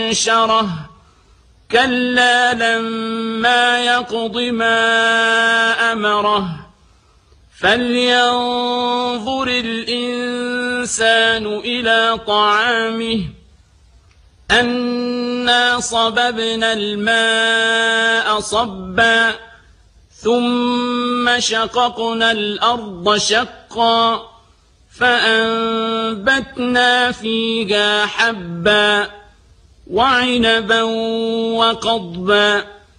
منشرة كلا لما يقض ما أمره فلينظر الإنسان إلى طعامه أنا صببنا الماء صبا ثم شققنا الأرض شقا فأنبتنا فيها حبا وعنبا وقضبا